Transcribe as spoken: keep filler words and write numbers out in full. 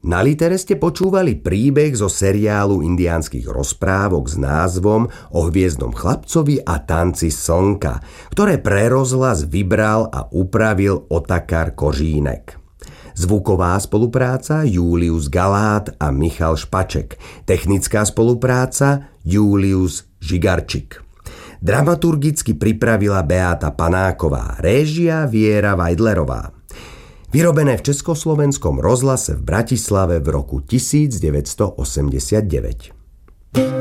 Na Litere ste počúvali príbeh zo seriálu indiánskych rozprávok s názvom O hviezdnom chlapcovi a tanci slnka, ktoré pre rozhlas vybral a upravil Otakar Kožínek. Zvuková spolupráca Julius Galát a Michal Špaček. Technická spolupráca Julius Žigarčik. Dramaturgicky pripravila Beáta Panáková, réžia Viera Vajdlerová. Vyrobené v Československom rozhlase v Bratislave v roku devätnásť osemdesiatdeväť.